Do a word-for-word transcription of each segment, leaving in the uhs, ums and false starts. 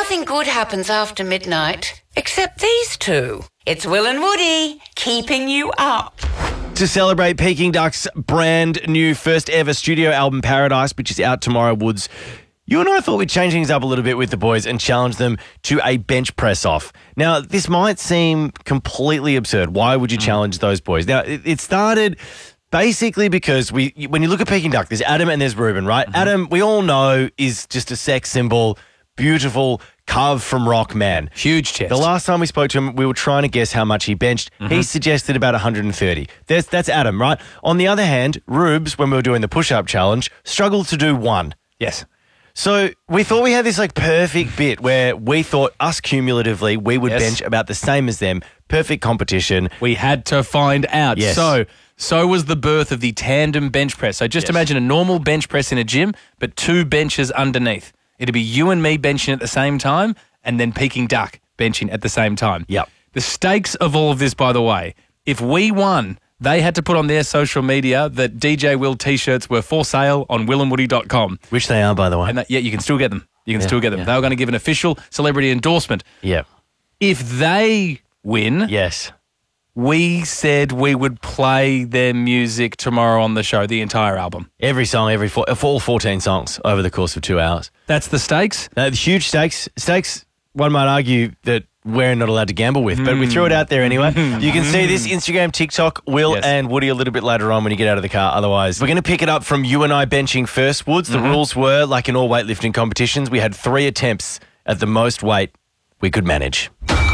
Nothing good happens after midnight, except these two. It's Will and Woody, keeping you up. To celebrate Peking Duck's brand new first ever studio album, Paradise, which is out tomorrow, Woods, you and I thought we'd change things up a little bit with the boys and challenge them to a bench press off. Now, this might seem completely absurd. Why would you challenge those boys? Now, it, it started basically because we, when you look at Peking Duck, there's Adam and there's Ruben, right? Mm-hmm. Adam, we all know, is just a sex symbol, beautiful, carved from rock man. Huge chest. The last time we spoke to him, we were trying to guess how much he benched. Mm-hmm. He suggested about one hundred thirty. There's, that's Adam, right? On the other hand, Rubes, when we were doing the push-up challenge, struggled to do one. Yes. So we thought we had this like perfect bit where we thought us cumulatively, we would Yes. bench about the same as them. Perfect competition. We had to find out. Yes. So, so was the birth of the tandem bench press. So just Yes. imagine a normal bench press in a gym, but two benches underneath. It'd be you and me benching at the same time and then Peking Duck benching at the same time. Yep. The stakes of all of this, by the way, if we won, they had to put on their social media that D J Will t-shirts were for sale on will and woody dot com. Which they are, by the way. And that, yeah, you can still get them. You can Yeah, still get them. yeah. They were going to give an official celebrity endorsement. Yeah. If they win, Yes. we said we would play their music tomorrow on the show, the entire album. Every song, every four, for all fourteen songs over the course of two hours. That's the stakes? Now, the huge stakes. Stakes, one might argue that we're not allowed to gamble with, but we threw it out there anyway. You can see this Instagram, TikTok, Will Yes. and Woody a little bit later on when you get out of the car. Otherwise, we're going to pick it up from you and I benching first, Woods. The rules were, like in all weightlifting competitions, we had three attempts at the most weight we could manage.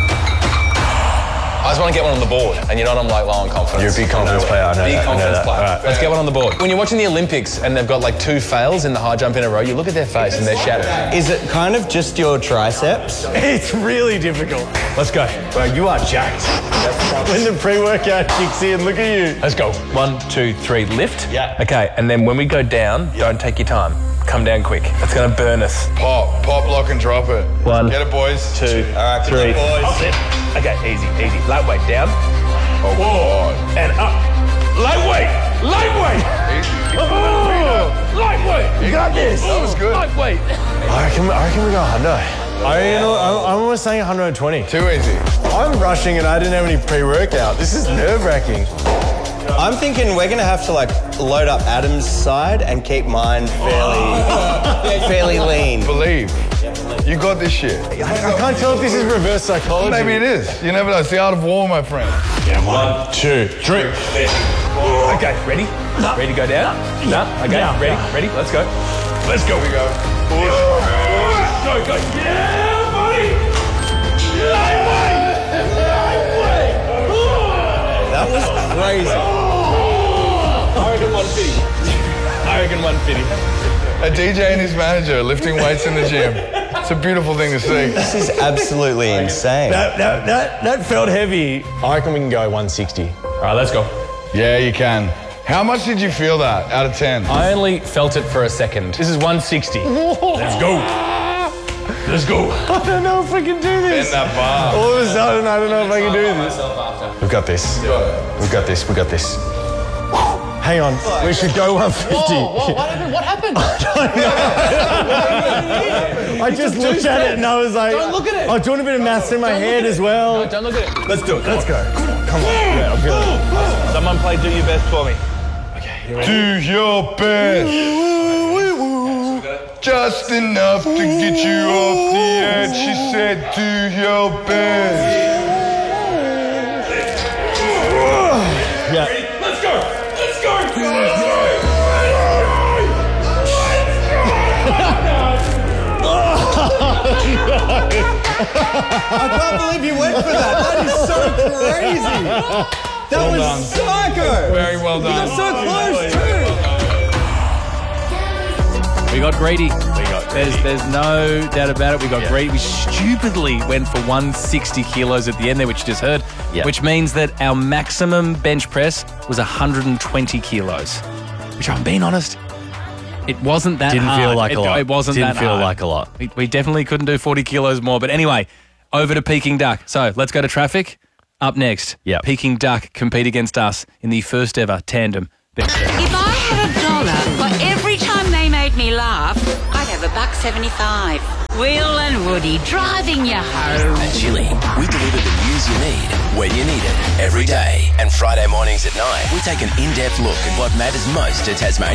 I just want to get one on the board, and you're not on like low on confidence. You're a big confidence player, I know Big that, I know confidence that. player. All right. Let's get one on the board. When you're watching the Olympics and they've got like two fails in the high jump in a row, you look at their face and they're shattered. Is it kind of just your triceps? It's really difficult. Let's go. Well, you are jacked. When the pre-workout kicks in, look at you. Let's go. One, two, three, lift. Yeah. Okay, and then when we go down, don't take your time. Come down quick. That's going to burn us. Pop, pop, lock and drop it. One, Get it, boys. two, All right, three. boys. Okay, easy, easy. Lightweight down. Oh, God. And up. Lightweight! Lightweight! Easy. Oh, lightweight! You got this. That was good. Lightweight! I reckon, I reckon we go one hundred. I reckon, I'm, I'm almost saying one hundred twenty. Too easy. I'm rushing and I didn't have any pre-workout. This is nerve-wracking. I'm thinking we're going to have to like load up Adam's side and keep mine fairly, fairly lean. Believe. You got this shit. I can't tell if this is reverse psychology. Maybe it is. You never know. It's the art of war, my friend. Yeah, one, two, three. Okay, ready? Ready to go down? No. Okay, ready? Ready? Let's go. Let's go. Here we go. Go, go. Yeah, buddy! Lightweight! Lightweight! That was crazy. I reckon one fifty. I reckon one fifty. A D J and his manager lifting weights in the gym. It's a beautiful thing to see. This is absolutely insane. That, that, that, that felt heavy. I reckon we can go one sixty. All right, let's go. Yeah, you can. How much did you feel that out of ten? I only felt it for a second. This is one sixty. Let's go. Let's go. I don't know if I can do this. Bend that bar. All of a sudden, I don't know if I can do this. We've got this. We've got this. We've got this. Hang on. We should go one fifty. Whoa, what happened? What happened? I just looked at it and I was like... Don't look at it. I was doing a bit of maths in my head as well. No, don't look at it. Let's do it. Let's go. Come on. Yeah, I'm feeling it. Someone play Do Your Best for me. Do your best. Just enough to get you off the edge. She said, do your best. Yeah. Let's go. Let's go. Let's go. I can't believe you went for that. That is so crazy. That Well was done. psycho. Very well You done. got so close too. We got greedy. We got there's there's no doubt about it. We got greedy. We stupidly went for one sixty kilos at the end there, which you just heard, Yeah. which means that our maximum bench press was one hundred twenty kilos. Which, I'm being honest, it wasn't that Didn't hard. feel like it, a lot. It wasn't Didn't that feel hard. like a lot. We, we definitely couldn't do forty kilos more. But anyway, over to Peking Duck. So let's go to traffic. Up next, Yep. Peking Duck compete against us in the first ever tandem bench press. If I had a dollar for every time they made me laugh, I'd have a buck seventy-five. Will and Woody driving you home. At Chili, we deliver the news you need when you need it every day. And Friday mornings at nine, we take an in-depth look at what matters most to Tasmania.